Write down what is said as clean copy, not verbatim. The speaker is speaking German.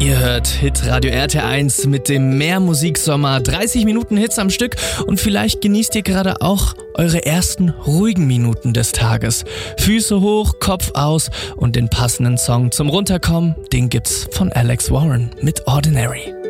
Ihr hört Hitradio RT1 mit dem Mehrmusiksommer. 30 Minuten Hits am Stück und vielleicht genießt ihr gerade auch eure ersten ruhigen Minuten des Tages. Füße hoch, Kopf aus und den passenden Song zum Runterkommen, den gibt's von Alex Warren mit Ordinary.